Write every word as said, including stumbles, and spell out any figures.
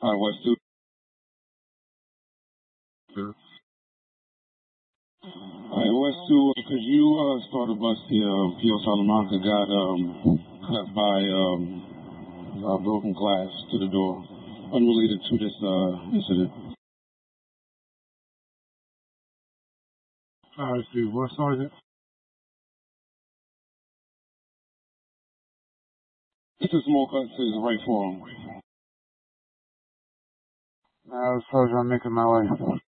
Hi, West Two. Hi, West Two. Could you uh, start a bus here? Uh, Pio Salamanca got um, cut by um, a broken glass to the door, unrelated to this uh, incident. All right, Steve. What sergeant? It's a small cut to his right forearm. Uh, Sergeant, I'm making my way.